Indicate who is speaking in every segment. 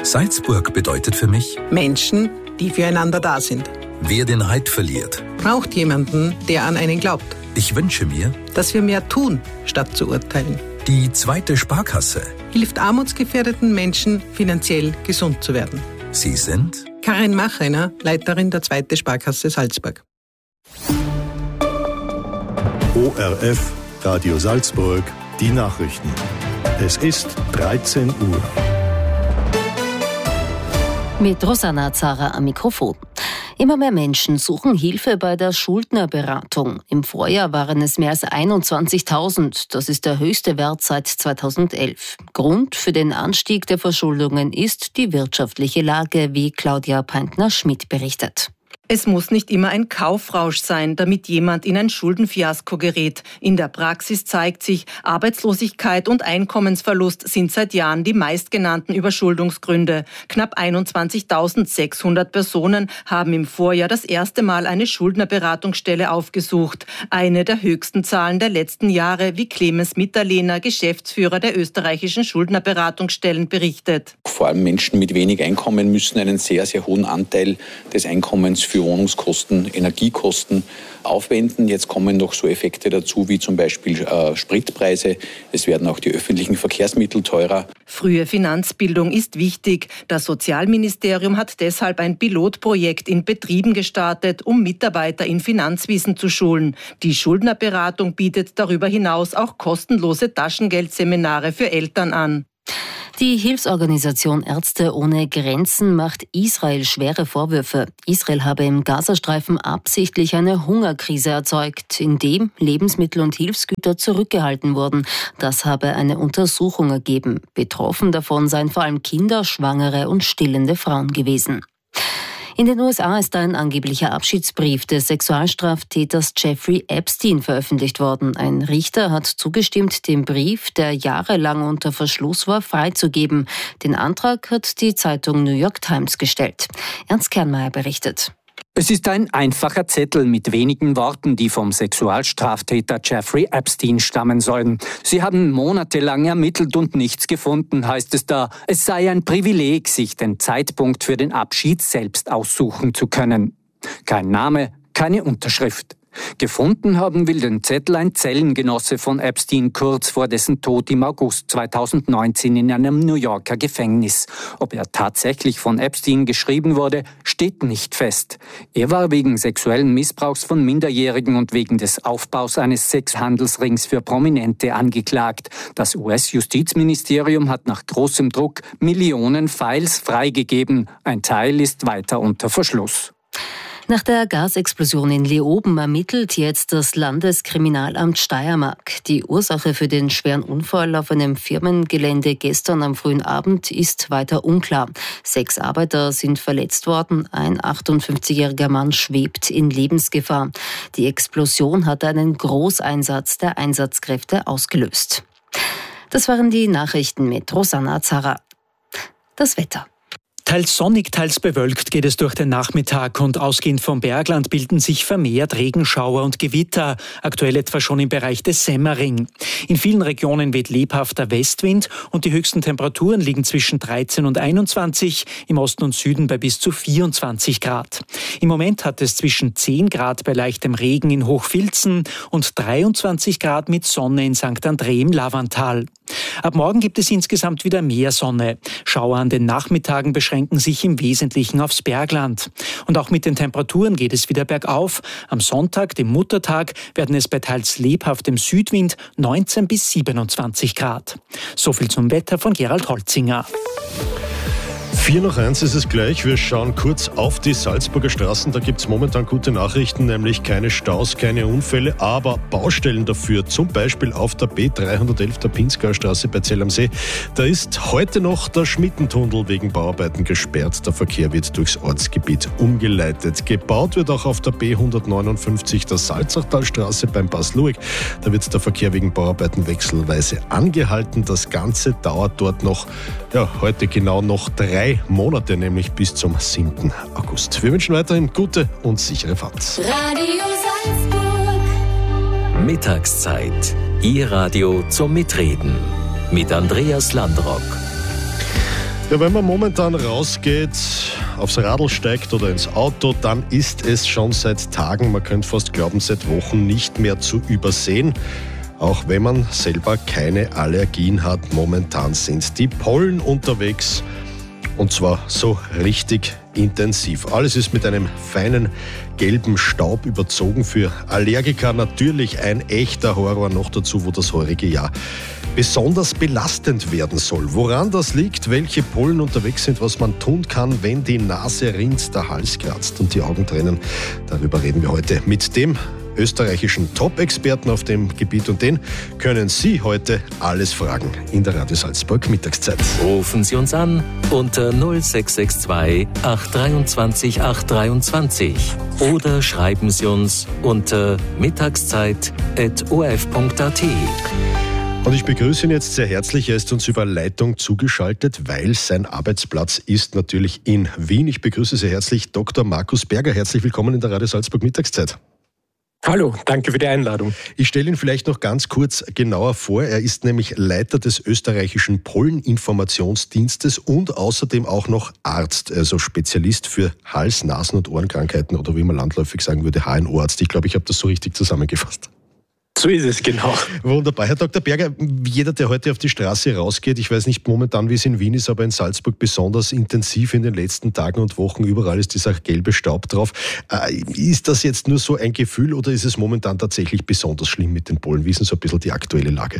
Speaker 1: Salzburg bedeutet für mich
Speaker 2: Menschen, die füreinander da sind.
Speaker 1: Wer den Halt verliert,
Speaker 2: Braucht jemanden, der an einen glaubt.
Speaker 1: ich wünsche mir
Speaker 2: Dass wir mehr tun, statt zu urteilen.
Speaker 1: die zweite Sparkasse.
Speaker 2: Hilft armutsgefährdeten Menschen, finanziell gesund zu werden.
Speaker 1: Sie sind
Speaker 2: Karin Machreiner, Leiterin der zweite Sparkasse Salzburg.
Speaker 3: ORF, Radio Salzburg, die Nachrichten. Es ist 13 Uhr.
Speaker 4: Mit Rosanna Zara am Mikrofon. Immer mehr Menschen suchen Hilfe bei der Schuldnerberatung. Im Vorjahr waren es mehr als 21.000. Das ist der höchste Wert seit 2011. Grund für den Anstieg der Verschuldungen ist die wirtschaftliche Lage, wie Claudia Peintner-Schmidt berichtet.
Speaker 5: Es muss nicht immer ein Kaufrausch sein, damit jemand in ein Schuldenfiasko gerät. In der Praxis zeigt sich, Arbeitslosigkeit und Einkommensverlust sind seit Jahren die meistgenannten Überschuldungsgründe. Knapp 21.600 Personen haben im Vorjahr das erste Mal eine Schuldnerberatungsstelle aufgesucht. Eine der höchsten Zahlen der letzten Jahre, wie Clemens Mitterlehner, Geschäftsführer der österreichischen Schuldnerberatungsstellen, berichtet.
Speaker 6: Vor allem Menschen mit wenig Einkommen müssen einen sehr, sehr hohen Anteil des Einkommens für Wohnungskosten, Energiekosten aufwenden. Jetzt kommen noch so Effekte dazu, wie zum Beispiel Spritpreise. Es werden auch die öffentlichen Verkehrsmittel teurer.
Speaker 5: Frühe Finanzbildung ist wichtig. Das Sozialministerium hat deshalb ein Pilotprojekt in Betrieben gestartet, um Mitarbeiter in Finanzwissen zu schulen. Die Schuldnerberatung bietet darüber hinaus auch kostenlose Taschengeldseminare für Eltern an.
Speaker 4: Die Hilfsorganisation Ärzte ohne Grenzen macht Israel schwere Vorwürfe. Israel habe im Gazastreifen absichtlich eine Hungerkrise erzeugt, indem Lebensmittel und Hilfsgüter zurückgehalten wurden. Das habe eine Untersuchung ergeben. Betroffen davon seien vor allem Kinder, Schwangere und stillende Frauen gewesen. In den USA ist ein angeblicher Abschiedsbrief des Sexualstraftäters Jeffrey Epstein veröffentlicht worden. Ein Richter hat zugestimmt, den Brief, der jahrelang unter Verschluss war, freizugeben. Den Antrag hat die Zeitung New York Times gestellt. Ernst Kernmeier berichtet.
Speaker 7: Es ist ein einfacher Zettel mit wenigen Worten, die vom Sexualstraftäter Jeffrey Epstein stammen sollen. Sie haben monatelang ermittelt und nichts gefunden, heißt es da. Es sei ein Privileg, sich den Zeitpunkt für den Abschied selbst aussuchen zu können. Kein Name, keine Unterschrift. Gefunden haben will den Zettel ein Zellengenosse von Epstein kurz vor dessen Tod im August 2019 in einem New Yorker Gefängnis. Ob er tatsächlich von Epstein geschrieben wurde, steht nicht fest. Er war wegen sexuellen Missbrauchs von Minderjährigen und wegen des Aufbaus eines Sexhandelsrings für Prominente angeklagt. Das US-Justizministerium hat nach großem Druck Millionen Files freigegeben. Ein Teil ist weiter unter Verschluss.
Speaker 4: Nach der Gasexplosion in Leoben ermittelt jetzt das Landeskriminalamt Steiermark. Die Ursache für den schweren Unfall auf einem Firmengelände gestern am frühen Abend ist weiter unklar. 6 Arbeiter sind verletzt worden, ein 58-jähriger Mann schwebt in Lebensgefahr. Die Explosion hat einen Großeinsatz der Einsatzkräfte ausgelöst. Das waren die Nachrichten mit Rosanna Zara. Das Wetter.
Speaker 8: Teils sonnig, teils bewölkt geht es durch den Nachmittag und ausgehend vom Bergland bilden sich vermehrt Regenschauer und Gewitter, aktuell etwa schon im Bereich des Semmering. In vielen Regionen weht lebhafter Westwind und die höchsten Temperaturen liegen zwischen 13 und 21, im Osten und Süden bei bis zu 24 Grad. Im Moment hat es zwischen 10 Grad bei leichtem Regen in Hochfilzen und 23 Grad mit Sonne in St. André im Lavantal. Ab morgen gibt es insgesamt wieder mehr Sonne. Schauer an den Nachmittagen beschränken sich im Wesentlichen aufs Bergland. Und auch mit den Temperaturen geht es wieder bergauf. Am Sonntag, dem Muttertag, werden es bei teils lebhaftem Südwind 19 bis 27 Grad. So viel zum Wetter von Gerald Holzinger.
Speaker 3: 4:01 ist es gleich. Wir schauen kurz auf die Salzburger Straßen. Da gibt es momentan gute Nachrichten, nämlich keine Staus, keine Unfälle, aber Baustellen dafür. Zum Beispiel auf der B311 der Pinzgauer Straße bei Zell am See. Da ist heute noch der Schmittentunnel wegen Bauarbeiten gesperrt. Der Verkehr wird durchs Ortsgebiet umgeleitet. Gebaut wird auch auf der B159 der Salzachtalstraße beim Basluig. Da wird der Verkehr wegen Bauarbeiten wechselweise angehalten. Das Ganze dauert dort noch, heute genau noch 3 Monate, nämlich bis zum 7. August. Wir wünschen weiterhin gute und sichere Fahrt.
Speaker 9: Radio Salzburg. Mittagszeit. Ihr Radio zum Mitreden. Mit Andreas Landrock.
Speaker 3: Ja, wenn man momentan rausgeht, aufs Radl steigt oder ins Auto, dann ist es schon seit Tagen, man könnte fast glauben seit Wochen, nicht mehr zu übersehen. Auch wenn man selber keine Allergien hat, momentan sind die Pollen unterwegs. Und zwar so richtig intensiv. Alles ist mit einem feinen gelben Staub überzogen. Für Allergiker natürlich ein echter Horror, noch dazu, wo das heurige Jahr besonders belastend werden soll. Woran das liegt, welche Pollen unterwegs sind, was man tun kann, wenn die Nase rinnt, der Hals kratzt und die Augen tränen. Darüber reden wir heute mit dem österreichischen Top-Experten auf dem Gebiet, und den können Sie heute alles fragen in der Radio Salzburg Mittagszeit.
Speaker 9: Rufen Sie uns an unter 0662 823 823 oder schreiben Sie uns unter mittagszeit@orf.at.
Speaker 3: Und ich begrüße ihn jetzt sehr herzlich. Er ist uns über Leitung zugeschaltet, weil sein Arbeitsplatz ist natürlich in Wien. Ich begrüße sehr herzlich Dr. Markus Berger. Herzlich willkommen in der Radio Salzburg Mittagszeit.
Speaker 10: Hallo, danke für die Einladung.
Speaker 3: Ich stelle ihn vielleicht noch ganz kurz genauer vor. Er ist nämlich Leiter des österreichischen Polleninformationsdienstes und außerdem auch noch Arzt, also Spezialist für Hals-, Nasen- und Ohrenkrankheiten oder wie man landläufig sagen würde, HNO-Arzt. Ich glaube, ich habe das so richtig zusammengefasst.
Speaker 10: So ist es, genau.
Speaker 3: Wunderbar. Herr Dr. Berger, jeder, der heute auf die Straße rausgeht, ich weiß nicht momentan, wie es in Wien ist, aber in Salzburg besonders intensiv in den letzten Tagen und Wochen, überall ist dieser gelbe Staub drauf. Ist das jetzt nur so ein Gefühl oder ist es momentan tatsächlich besonders schlimm mit den Pollen? Wie ist denn so ein bisschen die aktuelle Lage?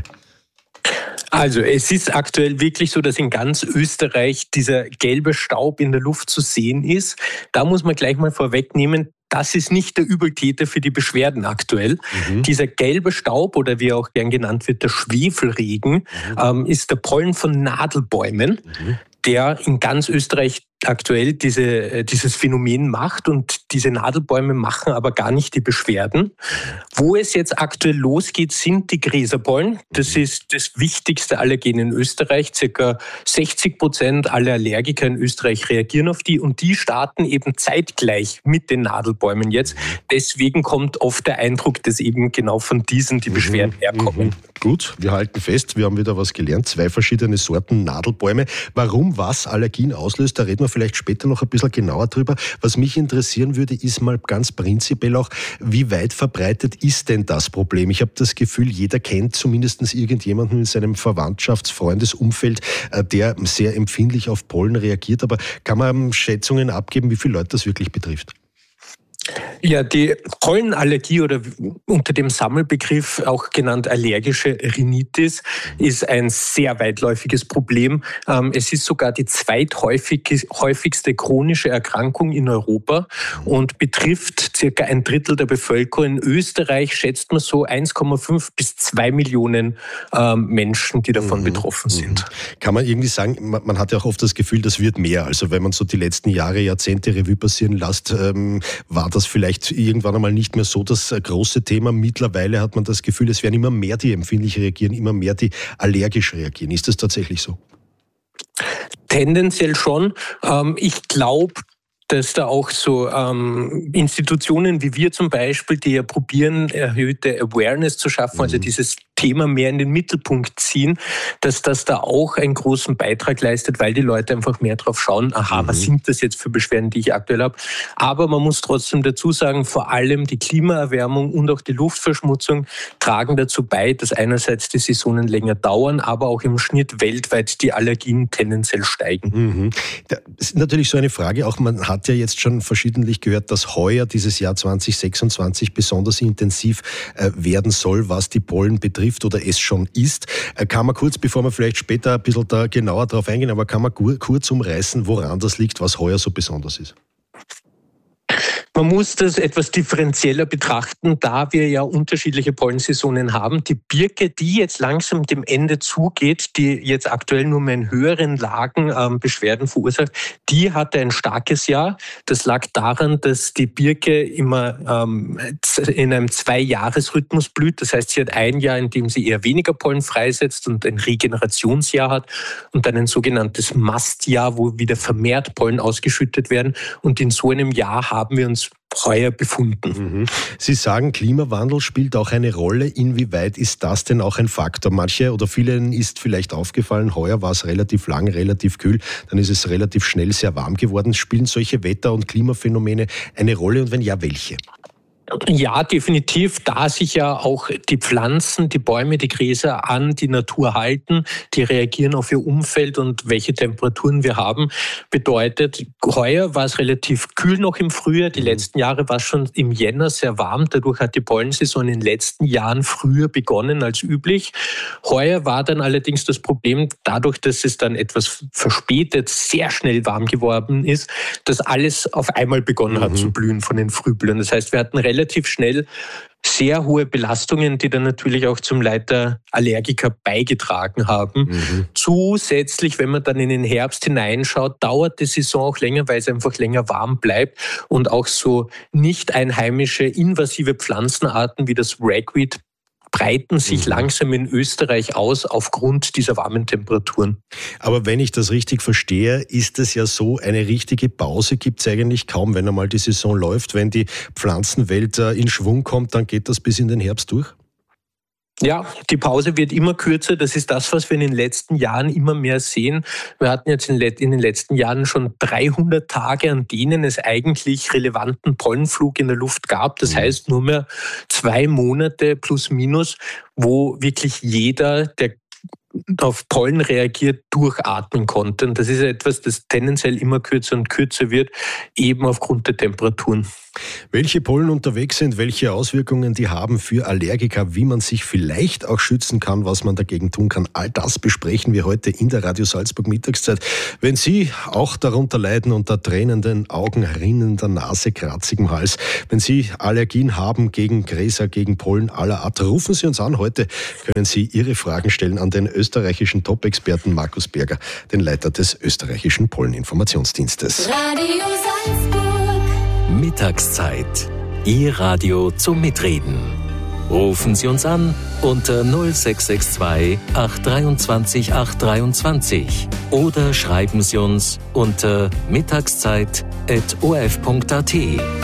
Speaker 10: Also es ist aktuell wirklich so, dass in ganz Österreich dieser gelbe Staub in der Luft zu sehen ist. Da muss man gleich mal vorwegnehmen, das ist nicht der Übeltäter für die Beschwerden aktuell. Dieser gelbe Staub, oder wie er auch gern genannt wird, der Schwefelregen, ist der Pollen von Nadelbäumen, der in ganz Österreich aktuell dieses Phänomen macht, und diese Nadelbäume machen aber gar nicht die Beschwerden. Wo es jetzt aktuell losgeht, sind die Gräserpollen. Das ist das wichtigste Allergen in Österreich. Circa 60% aller Allergiker in Österreich reagieren auf die, und die starten eben zeitgleich mit den Nadelbäumen jetzt. Deswegen kommt oft der Eindruck, dass eben genau von diesen die Beschwerden herkommen.
Speaker 3: Gut, wir halten fest, wir haben wieder was gelernt. 2 verschiedene Sorten Nadelbäume. Warum was Allergien auslöst, da reden wir vielleicht später noch ein bisschen genauer drüber. Was mich interessieren würde, ist mal ganz prinzipiell auch, wie weit verbreitet ist denn das Problem? Ich habe das Gefühl, jeder kennt zumindest irgendjemanden in seinem Verwandtschafts-Freundesumfeld, der sehr empfindlich auf Pollen reagiert. Aber kann man Schätzungen abgeben, wie viele Leute das wirklich betrifft?
Speaker 10: Ja, die Pollenallergie oder unter dem Sammelbegriff auch genannt allergische Rhinitis ist ein sehr weitläufiges Problem. Es ist sogar die zweithäufigste chronische Erkrankung in Europa und betrifft circa 1/3 der Bevölkerung. In Österreich schätzt man so 1,5 bis 2 Millionen Menschen, die davon betroffen sind.
Speaker 3: Kann man irgendwie sagen, man hat ja auch oft das Gefühl, das wird mehr. Also wenn man so die letzten Jahre, Jahrzehnte Revue passieren lässt, war das vielleicht irgendwann einmal nicht mehr so das große Thema. Mittlerweile hat man das Gefühl, es werden immer mehr, die empfindlich reagieren, immer mehr, die allergisch reagieren. Ist das tatsächlich so?
Speaker 10: Tendenziell schon. Ich glaube, dass da auch so Institutionen wie wir zum Beispiel, die ja probieren, erhöhte Awareness zu schaffen, also dieses Thema mehr in den Mittelpunkt ziehen, dass das da auch einen großen Beitrag leistet, weil die Leute einfach mehr drauf schauen, was sind das jetzt für Beschwerden, die ich aktuell habe. Aber man muss trotzdem dazu sagen, vor allem die Klimaerwärmung und auch die Luftverschmutzung tragen dazu bei, dass einerseits die Saisonen länger dauern, aber auch im Schnitt weltweit die Allergien tendenziell steigen.
Speaker 3: Das ist natürlich so eine Frage, auch man hat ja jetzt schon verschiedentlich gehört, dass heuer, dieses Jahr 2026, besonders intensiv werden soll, was die Pollen betrifft oder es schon ist. Kann man kurz, bevor wir vielleicht später ein bisschen da genauer drauf eingehen, aber kann man kurz umreißen, woran das liegt, was heuer so besonders ist?
Speaker 10: Man muss das etwas differenzieller betrachten, da wir ja unterschiedliche Pollensaisonen haben. Die Birke, die jetzt langsam dem Ende zugeht, die jetzt aktuell nur mehr in höheren Lagen Beschwerden verursacht, die hatte ein starkes Jahr. Das lag daran, dass die Birke immer in einem 2-Jahres-Rhythmus blüht. Das heißt, sie hat ein Jahr, in dem sie eher weniger Pollen freisetzt und ein Regenerationsjahr hat und dann ein sogenanntes Mastjahr, wo wieder vermehrt Pollen ausgeschüttet werden. Und in so einem Jahr haben wir uns heuer befunden.
Speaker 3: Sie sagen, Klimawandel spielt auch eine Rolle. Inwieweit ist das denn auch ein Faktor? Manche oder vielen ist vielleicht aufgefallen, heuer war es relativ lang, relativ kühl, dann ist es relativ schnell sehr warm geworden. Spielen solche Wetter- und Klimaphänomene eine Rolle und wenn ja, welche?
Speaker 10: Ja, definitiv, da sich ja auch die Pflanzen, die Bäume, die Gräser an die Natur halten, die reagieren auf ihr Umfeld und welche Temperaturen wir haben, bedeutet, heuer war es relativ kühl noch im Frühjahr, die letzten Jahre war es schon im Jänner sehr warm, dadurch hat die Pollensaison in den letzten Jahren früher begonnen als üblich. Heuer war dann allerdings das Problem, dadurch, dass es dann etwas verspätet sehr schnell warm geworden ist, dass alles auf einmal begonnen hat zu blühen von den Frühblühern. Das heißt, wir hatten relativ schnell sehr hohe Belastungen, die dann natürlich auch zum Leid der Allergiker beigetragen haben. Zusätzlich, wenn man dann in den Herbst hineinschaut, dauert die Saison auch länger, weil es einfach länger warm bleibt und auch so nicht einheimische invasive Pflanzenarten wie das Ragweed breiten sich langsam in Österreich aus aufgrund dieser warmen Temperaturen.
Speaker 3: Aber wenn ich das richtig verstehe, ist es ja so, eine richtige Pause gibt es eigentlich kaum, wenn einmal die Saison läuft. Wenn die Pflanzenwelt in Schwung kommt, dann geht das bis in den Herbst durch?
Speaker 10: Ja, die Pause wird immer kürzer. Das ist das, was wir in den letzten Jahren immer mehr sehen. Wir hatten jetzt in den letzten Jahren schon 300 Tage, an denen es eigentlich relevanten Pollenflug in der Luft gab. Das heißt nur mehr 2 Monate plus minus, wo wirklich jeder, der auf Pollen reagiert, durchatmen konnte. Und das ist etwas, das tendenziell immer kürzer und kürzer wird, eben aufgrund der Temperaturen.
Speaker 3: Welche Pollen unterwegs sind, welche Auswirkungen die haben für Allergiker, wie man sich vielleicht auch schützen kann, was man dagegen tun kann, all das besprechen wir heute in der Radio Salzburg Mittagszeit. Wenn Sie auch darunter leiden, unter tränenden Augen, rinnender Nase, kratzigem Hals, wenn Sie Allergien haben gegen Gräser, gegen Pollen aller Art, rufen Sie uns an. Heute können Sie Ihre Fragen stellen an den österreichischen Top-Experten Markus Berger, den Leiter des österreichischen Polleninformationsdienstes.
Speaker 11: Radio Salzburg.
Speaker 9: Mittagszeit. Ihr Radio zum Mitreden. Rufen Sie uns an unter 0662 823 823 oder schreiben Sie uns unter mittagszeit@orf.at.